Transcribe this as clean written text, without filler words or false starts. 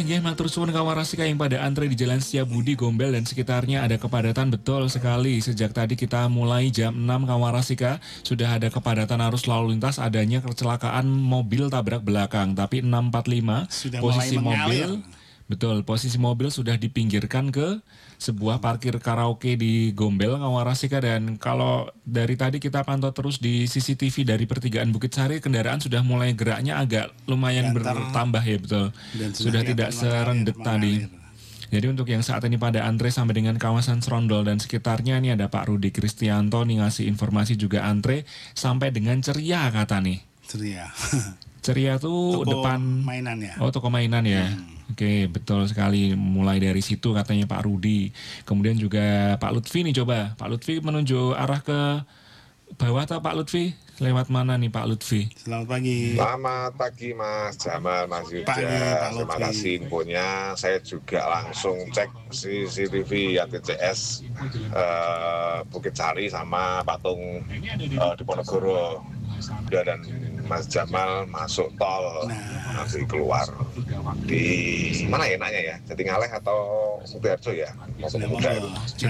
nggih, matur suwun kawarasika yang pada antre di Jalan Setiabudi, Gombel dan sekitarnya ada kepadatan betul sekali. Sejak tadi kita mulai jam 6 kawarasika sudah ada kepadatan arus lalu lintas, adanya kecelakaan mobil tabrak belakang. Tapi 645 Sudah posisi mulai mengalir. mobil betul, posisi mobil sudah dipinggirkan ke sebuah parkir karaoke di Gombel, Kawarasika. Dan kalau dari tadi kita pantau terus di CCTV dari pertigaan Bukit Sari, kendaraan sudah mulai geraknya agak lumayan bertambah ya, betul. Dan Sudah tidak serendet tadi. Jadi untuk yang saat ini pada antre sampai dengan kawasan Serondol dan sekitarnya, ini ada Pak Rudi Kristianto nih ngasih informasi juga antre sampai dengan Ceria kata nih. Ceria. Ceria tuh Toko depan mainan ya. Oh, toko mainan ya. Oke, betul sekali. Mulai dari situ katanya Pak Rudi. Kemudian juga Pak Lutfi nih, coba. Pak Lutfi menunjuk arah ke bawah atau Pak Lutfi? Lewat mana nih Pak Lutfi? Selamat pagi. Selamat pagi Mas Jamal, Mas Yuda. Pak Terima Lutfi. kasih infonya. Saya juga langsung cek CCTV ya TCS Bukit Sari sama patung Diponegoro. Dan Mas Jamal masuk tol, nanti keluar di mana enaknya ya? Jatingaleh atau Sudiharjo ya? Mau ke Pemuda itu.